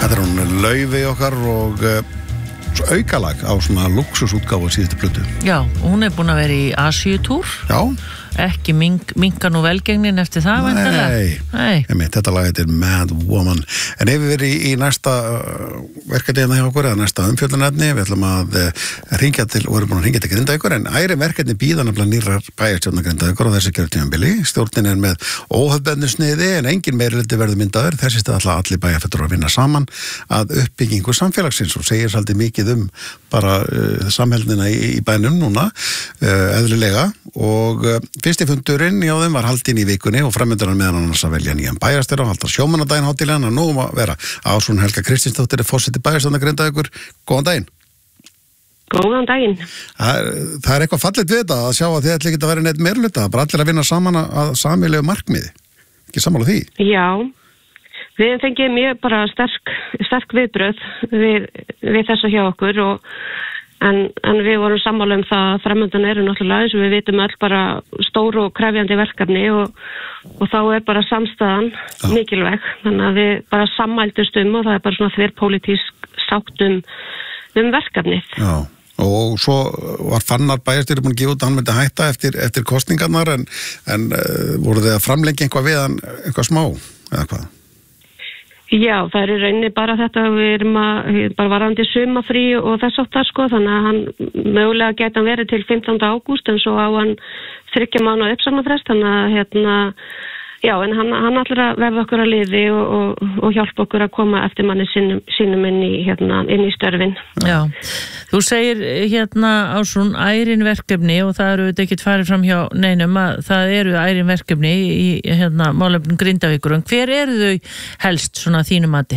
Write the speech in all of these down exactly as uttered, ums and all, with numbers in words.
Þetta er hún Laufey okkar og uh, aukalag á svona luxusútgáfu síðustu plötu. Já, hún er búin að vera í Asíutúr. Já. Ekki mink, minka nú velgengnin eftir það, væntanlega. Nei, Nei. Nei. Þetta lag heitir Mad Woman. En ef við verið í, í næsta uh, verkefni hjá okkur, eða næsta umfjöllunarefni, við ætlum að uh, ringja til, og erum búin að ringja til Grindavíkur, en æri verkefni bíða nefnilega nýrar bæjarstjórnar Grindavíkur og þessi kjörtímabili. Stjórnin er með óhefðbundnu sniði, en engin meirihluti verður myndaður. Þessi stað ætla allir bæjarfulltrúar að vinna saman að uppbyggingu samfélagsins og segir svolítið mikið um bara uh, samheldnina í, í bænum núna, uh, eðlilega, og uh, fyrsti fundurinn hjá þeim var haldinn í vikunni og framöndur hann meðan annars að velja nýjan bæjarstjóra og halda sjómannadaginn hátíðlega, nú um að vera Ásrún Helga Kristinsdóttir er forseti bæjarstjórnar Grindavíkur. Góðan daginn. Góðan daginn. Það, það er eitthvað fallegt við þetta að sjá að þið ætli ekki að vera neitt meirihluta, bara allir að vinna saman að sameiginlegu markmiði. Ekki sammála því? Já, við fengið mjög bara sterk, sterk viðbröð við, við þessu hjá okkur og En, en við vorum sammála um það að framöndan eru náttúrulega eins og við vitum öll bara stóru og krefjandi verkefni og, og þá er bara samstæðan ja. mikilvæg. Þannig að við bara sammældust um og það er bara svona þverpólitísk sátt um, um verkefnið. Já, og svo var Fannar bæjarstjóri búin að gefa út að hann myndi hætta eftir, eftir kosningarnar en, en uh, voru þið að framlengja eitthvað við hann, eitthvað smá eða hvað? Já, það er í rauninni bara þetta við erum að, bara varandi sumafrí og þess áttar sko, þannig að hann mögulega geta hann verið til fimmtánda ágúst en svo á hann þriggja mánaða uppsagnarfrest, þannig að hérna, já, en hann, hann ætlar að verða okkur að liði og, og, og hjálpa okkur að koma eftir manni sínum, sínum inn í, hérna, inn í störfin. Já, þú segir hérna Ásrún ærin verkefni og það eru þetta ekkert farið fram hjá neinum að það eru ærin verkefni í hérna málefnum Grindavíkur, en hver eru þau helst svona þínu mati?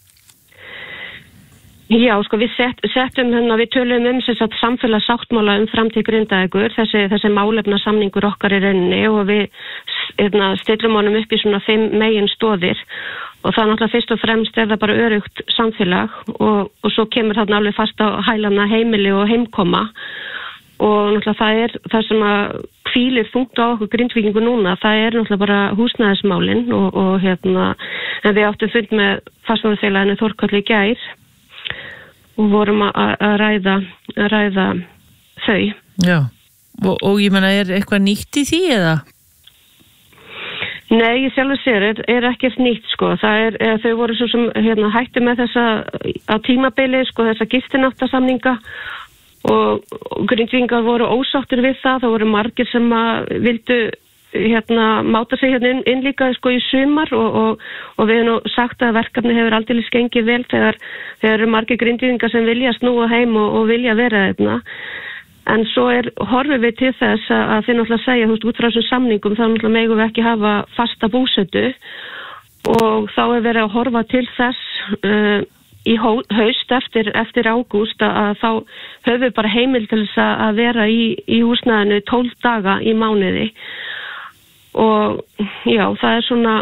Já, sko við sett, settum hérna, við tölum um sem sagt samfélagssáttmála um framtíð Grindavíkur, þessi, þessi málefna samningur okkar í rauninni og við hérna, stillum honum upp í svona fimm megin stóðir og það er náttúrulega fyrst og fremst er það bara örugt samfélag og, og svo kemur þarna alveg fast á hælana heimili og heimkoma og náttúrulega það er það sem að hvílir þungt á okkur Grindvíkingu núna, það er náttúrulega bara húsnæðismálin og, og hérna, en við áttum fund með fasteignafélaginu Þórköllu í gær og vorum að, að ræða að ræða þau. Já, og, og ég menna er eitthvað nýtt í því eða? Nei, ég sjálfur sér, er, er ekkert nýtt sko, það er, er þau voru svo sem hérna, hættu með þessa á tímabili sko, þessa gistináttasamninga og, og Grindvíkingar voru ósáttir við það, það voru margir sem að vildu hérna máta sig hérna inn, inn líka sko í sumar og, og, og við hefum nú sagt að verkefni hefur aldrei gengið vel þegar þegar eru margir Grindvíkingar sem vilja snúa heim og, og vilja vera hérna. En svo er, horfum við til þess að, að þið náttúrulega segja, þú veist, út frá þessum samningum, þá náttúrulega megum við ekki hafa fasta búsetu og þá er verið að horfa til þess uh, í hó, haust eftir, eftir ágúst að, að þá höfum við bara heimil til þess að vera í, í húsnæðinu tólf daga í mánuði og já, það er svona,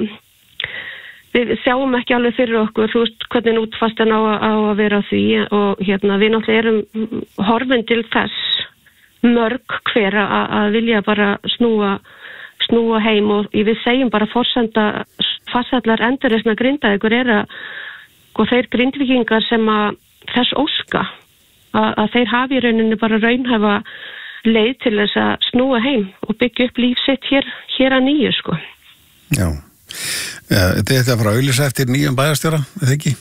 við sjáum ekki alveg fyrir okkur, þú veist, hvernig útfastan á, á að vera því og hérna, við náttúrulega erum horfin til þess mörg hver að, að vilja bara snúa, snúa heim og við segjum bara forsenda farsællar endurreisna Grindavíkur er að og þeir Grindvíkingar sem að þess óska að, að þeir hafi í rauninni bara raunhæfa leið til þess að snúa heim og byggja upp líf sitt hér, hér að nýju sko. Já, þetta er þetta að fara að auglýsa eftir nýjum bæjarstjóra, eða ekki?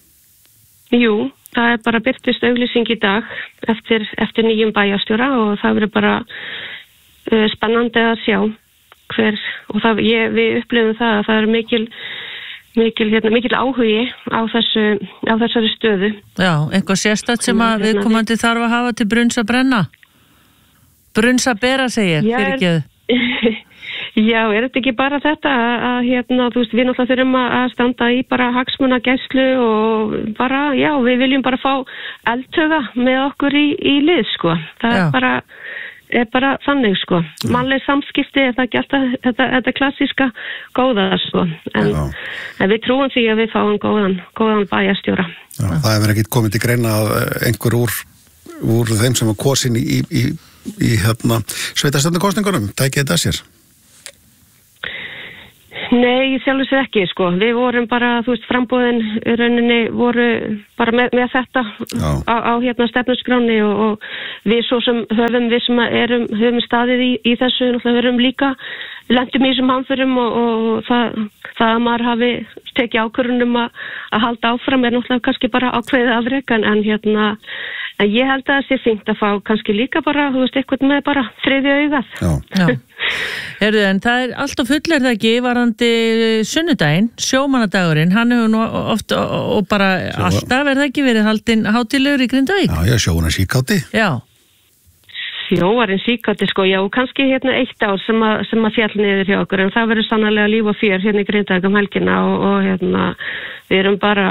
Jú, það er bara birtist auglýsing í dag eftir, eftir nýjum bæjarstjóra og það verður bara uh, spennandi að sjá hver, og það, ég, við upplifum það að það er mikil, mikil, hérna, mikil áhugi á, þessu, á þessari stöðu. Já, eitthvað sérstætt sem að viðkomandi þarf að hafa til brunns að brenna? Brunns að bera, segir, fyrir ekki. Já, er þetta ekki bara þetta að, að hérna, þú veist, við náttúrulega þurfum að standa í bara hagsmunagæslu og bara, já, við viljum bara fá eldhuga með okkur í, í lið, sko. Það já. er bara, er bara þannig, sko. Mannleg samskipti er það ekki alltaf þetta, þetta klassíska góða, sko. En, en við trúum því að við fáum góðan, góðan bæjarstjóra. Já, það hefur ekki komið til greina að einhver úr, úr þeim sem var kosin í, í, í, í hérna, sveitarstjórnarkosningunum, tækið þetta sér? Nei, sjálfur sér ekki, sko. Við vorum bara, þú veist, frambúðin í rauninni voru bara með, með þetta á, á hérna stefnuskráni og, og við svo sem höfum, við sem erum, höfum staðið í, í þessu, náttúrulega höfum líka lentum í þessum hamförum og, og það, það að maður hafi tekið ákvörðunum að, að halda áfram er náttúrulega kannski bara ákveðið afrek en, en hérna, en ég held að það sé fínt að fá kannski líka bara, þú veist, eitthvað með bara þriðja augað. Já. Já. Herðu, en það er alltaf full er það ekki varandi sunnudaginn, sjómannadagurinn, hann hefur nú oft og, og bara Sjó... alltaf er það ekki verið haldinn hátíðlegur í Grindavík? Já, já, sjóna síkáti. Já. Sjóarinn síkáti, sko, já, og kannski hérna eitt ár sem að, sem að fjall niður hjá okkur, en það verður sannarlega líf og fjör hérna í Grindavík um helgina og, og hérna, við erum bara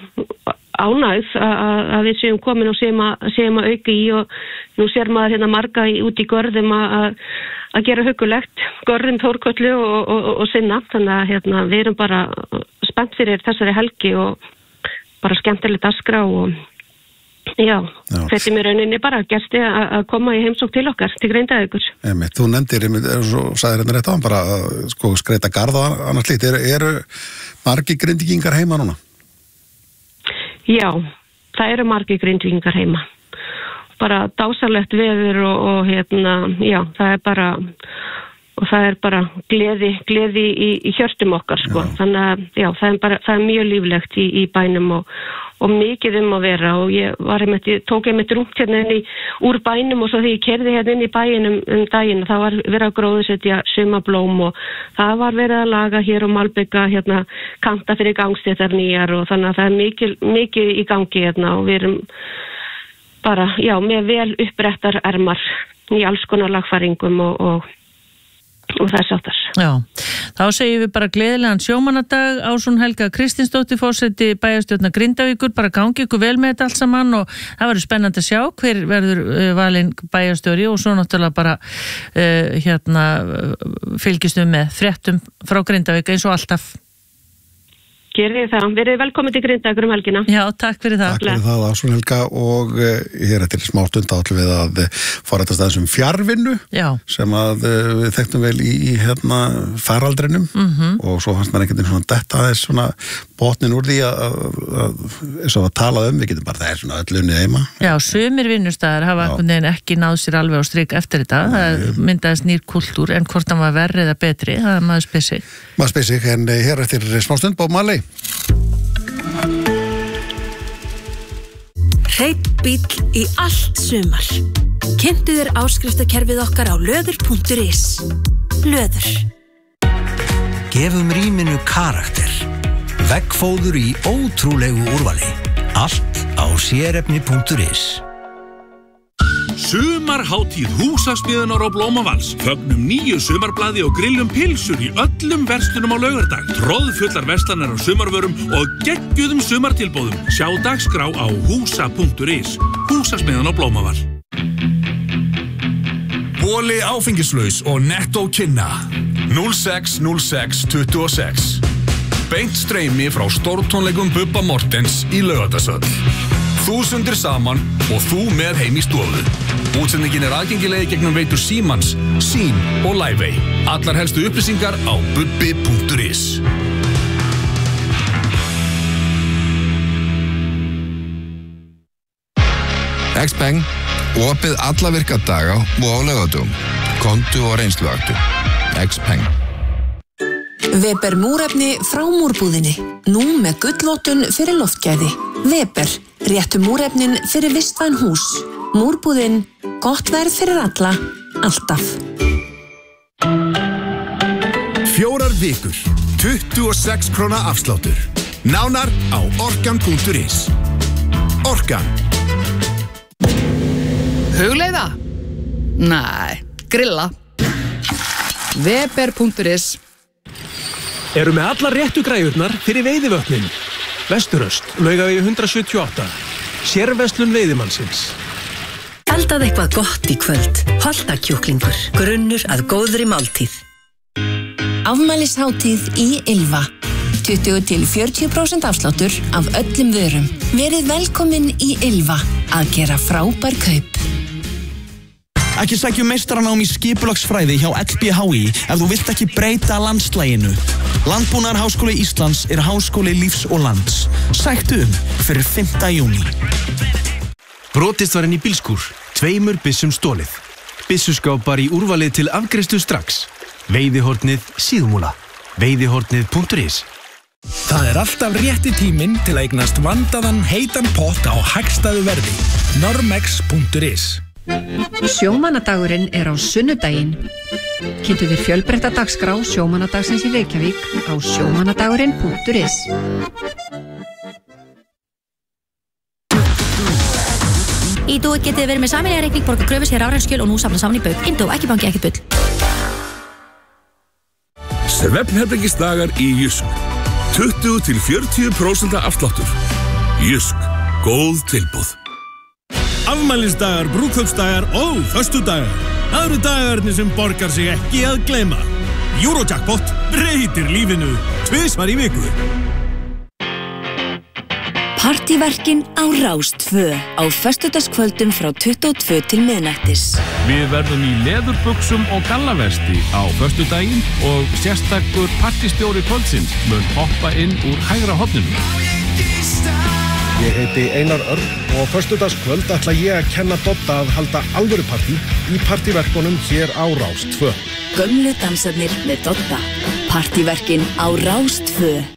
ánægð að, að við séum komin og séum að, séum að auka í og nú sér maður hérna marga í, út í görðum að, að gera hugulegt, görðum Þórköllu og, og, og sinna, þannig að hérna, við erum bara spennt fyrir þessari helgi og bara skemmtilegt dagskrá og já, já. Þetta er mér rauninni bara gesti að koma í heimsókn til okkar, til Grindavíkur. Emi, þú nefndir, og sagðir hérna rétt á hann bara sko, skreita garð og annars lít, eru, eru margi grindvíkingar heima núna? Já, það eru margi grindvíkingar heima. Bara dásalegt veður og, og hérna, já, það er bara og það er bara gleði, gleði í, í hjörtum okkar, sko. Já. Þannig að, já, það er bara, það er mjög líflegt í, í bænum og, og mikið um að vera og ég var einmitt, ég tók einmitt rúmt hérna inn í, úr bænum og svo því ég kerði hérna inn í bænum um daginn, það var verið að gróðusetja sumablóm og það var verið að laga hér og malbygga hérna kanta fyrir gangstéttar nýjar og þannig að það er mikið, mikið í gangi hérna og við erum bara, já, með vel upprættar ermar í alls konar lagfæringum og, og og þess áttar. Já, þá segjum við bara gleðilegan sjómannadag Ásrún Helga Kristinsdóttir forseti bæjarstjórnar Grindavíkur, bara gangi ykkur vel með þetta allt saman og það verður spennandi að sjá hver verður uh, valinn bæjarstjóri og svo náttúrulega bara uh, hérna fylgjast við með fréttum frá Grindavík eins og alltaf. Gerið það. Verið velkomin til Grindavíkur um helgina. Já, takk fyrir það. Takk fyrir það, Ásrún Helga og uh, hér eftir smá stund átlum við að uh, fara þetta staðins um fjárvinnu Já. Sem að uh, við þekktum vel í, í hérna faraldrinum mm-hmm. og svo fannst maður einhvern veginn svona detta aðeins svona botnin úr því að, að eins og að tala um, við getum bara það er svona öll unnið heima. Já, sumir vinnustæðar hafa einhvern veginn ekki náð sér alveg á strik eftir þetta, það myndaðist nýr kultúr en hvort hann var verri eða betri, það er maður spyr sig. Maður spyr sig, en hér eftir smá stund Bob Marley. Hreinn bíll í allt sumar. Kynntu þér áskriftakerfið okkar á löður punktur is. Löður. Gefum rýminu karakter. Veggfóður í ótrúlegu úrvali. Allt á sérefni punktur is. Sumarhátíð húsasmiðunar á Blómavals. Fögnum nýju sumarblaði og grillum pilsur í öllum verslunum á laugardag. Tróðfullar verslanir á sumarvörum og geggjuðum sumartilbóðum. Sjá dagskrá á húsa punktur is. Húsasmiðan á Blómaval. Bóli áfengislaus og Netto kynna. núll sex núll sex tuttugu og sex. Beint streymi frá stórtónleikum Bubba Mortens í Laugardalshöll. Þúsundir saman og þú með heim í stofu. Útsendingin er aðgengilegi gegnum veitur Símans, Sín og Liveway. Allar helstu upplýsingar á bubbi punktur is. X-Peng, opið alla virkadaga og á laugardögum. Kontu og reynsluaktu. X-Peng. Weber múrefni frá múrbúðinni. Nú með gullvottun fyrir loftgæði. Weber, réttu múrefnin fyrir vistvæn hús. Múrbúðin, gott verð fyrir alla, alltaf. Fjórar vikur, tuttugu og sex króna afsláttur. Nánar á orkan punktur is. Orkan. Hugleiða? Næ, grilla. Weber punktur is. Eru með allar réttu græjurnar fyrir veiðivötnin. Vesturöst, Laugavegi hundrað sjötíu og átta. Sérverslun veiðimannsins. Eldað eitthvað gott í kvöld. Holtakjúklingur, grunnur að góðri máltíð. Afmælishátíð í Ylva. tuttugu til fjörutíu prósent afsláttur af öllum vörum. Verið velkomin í Ylva að gera frábær kaup. Ekki sækjum meistaranám í skipulagsfræði hjá L B H I ef þú vilt ekki breyta landslæginu. Landbúnaðarháskóli Íslands er háskóli lífs og lands. Sæktu um fyrir fimmta júní. Brotist var inn í bílskúr, tveimur byssum stólið. Byssuskápar í úrvalið til afgreiðslu strax. Veiðihornið síðumúla. Veiðihornið punktur is. Það er alltaf rétti tíminn til að eignast vandaðan heitan pott á hagstæðu verði. Normex punktur is. Sjómannadagurinn er á sunnudaginn. Kynntu þér fjölbreytta dagskrá sjómannadagsins í Reykjavík á sjómannadagurinn punktur is. Í Dúi getið þið verið með sameiginlega reikning, borga kröfur sér rafræn og nú safna saman í bauk. Indó, ekki banki, ekki bull. Svefnherbergisdagar í Jysk. tuttugu til fjörutíu prósent afsláttur. Jysk. Góð tilboð. Afmælisdagar, brúðkaupsdagar og föstudagar. Það eru dagarnir sem borgar sig ekki að gleyma. Eurojackpot breytir lífinu tvisvar í viku. Partíverkin á Rás tvö á föstudagskvöldum frá tuttugu og tvö til miðnættis. Við verðum í leðurbuxum og gallavesti á föstudaginn og sérstakur partistjóri kvöldsins mun hoppa inn úr hægra horninu. Ég heiti Einar Örn og á föstudagskvöld ætla ég að kenna Dodda að halda alvörupartí í partíverkunum hér á Rás tvö. Gömlu dansarnir með Dodda. Partíverkin á Rás tvö.